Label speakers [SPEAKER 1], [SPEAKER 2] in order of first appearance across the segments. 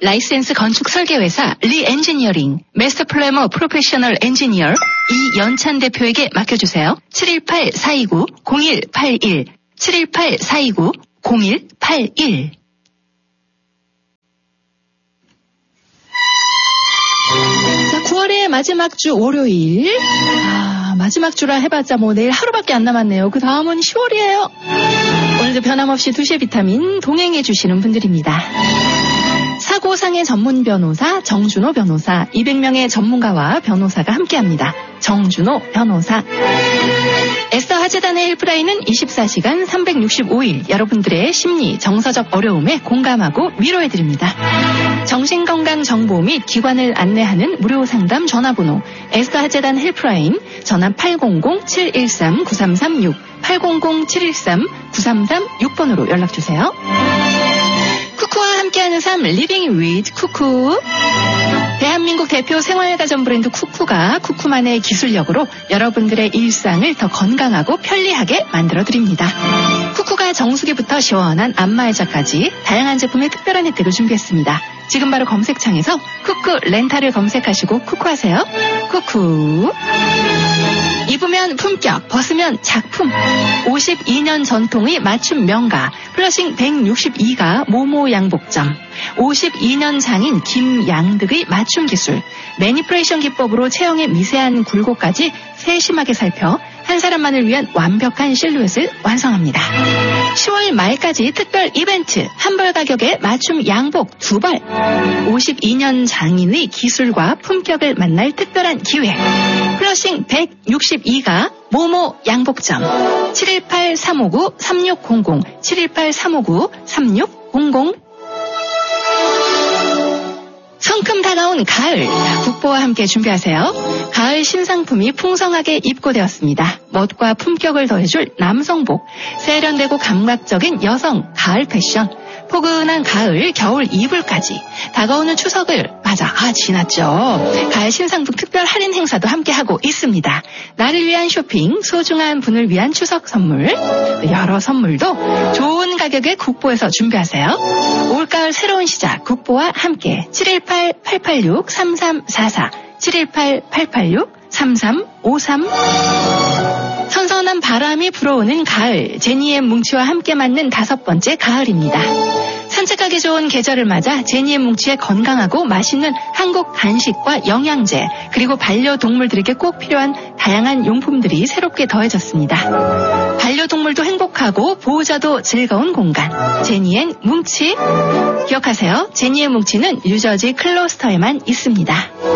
[SPEAKER 1] 라이센스 건축 설계회사 리엔지니어링 마스터 플래머 프로페셔널 엔지니어 이연찬 대표에게 맡겨주세요. 718-429-0181 718-429-0181 자, 9월의 마지막 주 월요일. 마지막 주라 해봤자 뭐 내일 하루밖에 안 남았네요. 그 다음은 10월이에요. 오늘도 변함없이 2시의 비타민 동행해 주시는 분들입니다. 사고상해 전문 변호사 정준호 변호사, 200명의 전문가와 변호사가 함께합니다. 정준호 변호사. 에스더 하재단의 헬프라인은 24시간 365일 여러분들의 심리, 정서적 어려움에 공감하고 위로해드립니다. 정신건강 정보 및 기관을 안내하는 무료 상담 전화번호 에스더 하재단 헬프라인 전화 800-713-9336 800-713-9336번으로 연락주세요. 쿠쿠와 함께하는 삶 리빙 위드 쿠쿠. 대한민국 대표 생활가전 브랜드 쿠쿠가 쿠쿠만의 기술력으로 여러분들의 일상을 더 건강하고 편리하게 만들어드립니다. 쿠쿠가 정수기부터 시원한 안마의자까지 다양한 제품의 특별한 혜택을 준비했습니다. 지금 바로 검색창에서 쿠쿠 렌탈을 검색하시고 쿠쿠하세요. 쿠쿠. 입으면 품격, 벗으면 작품. 52년 전통의 맞춤 명가 플러싱 162가 모모 양복점. 52년 장인 김양득의 맞춤 기술. 매니플레이션 기법으로 체형의 미세한 굴곡까지 세심하게 살펴 한 사람만을 위한 완벽한 실루엣을 완성합니다. 10월 말까지 특별 이벤트, 한 벌 가격에 맞춤 양복 2벌. 52년 장인의 기술과 품격을 만날 특별한 기회. 플러싱 162가 모모 양복점. 718-359-3600 718-359-3600. 성큼 다가온 가을, 국보와 함께 준비하세요. 가을 신상품이 풍성하게 입고되었습니다. 멋과 품격을 더해줄 남성복, 세련되고 감각적인 여성 가을 패션, 포근한 가을, 겨울 이불까지 다가오는 추석을 맞아 지났죠. 가을 신상품 특별 할인 행사도 함께하고 있습니다. 나를 위한 쇼핑, 소중한 분을 위한 추석 선물, 여러 선물도 좋은 가격에 국보에서 준비하세요. 올가을 새로운 시작, 국보와 함께 718-886-3344 718-886-3353. 선선한 바람이 불어오는 가을, 제니의 뭉치와 함께 맞는 5번째 가을입니다. 산책하기 좋은 계절을 맞아 제니의 뭉치에 건강하고 맛있는 한국 간식과 영양제, 그리고 반려동물들에게 꼭 필요한 다양한 용품들이 새롭게 더해졌습니다. 반려동물도 행복하고 보호자도 즐거운 공간, 제니의 뭉치. 기억하세요. 제니의 뭉치는 뉴저지 클로스터에만 있습니다.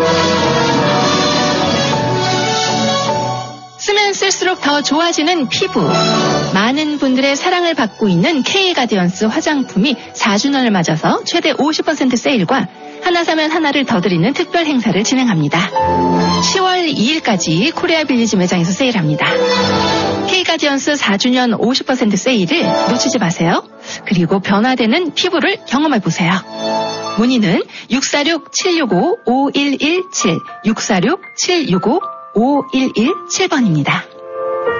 [SPEAKER 1] 쓰면 쓸수록 더 좋아지는 피부. 많은 분들의 사랑을 받고 있는 K가디언스 화장품이 4주년을 맞아서 최대 50% 세일과 하나 사면 하나를 더 드리는 특별 행사를 진행합니다. 10월 2일까지 코리아 빌리지 매장에서 세일합니다. K가디언스 4주년 50% 세일을 놓치지 마세요. 그리고 변화되는 피부를 경험해보세요. 문의는 646-765-5117 646-765-5117번입니다.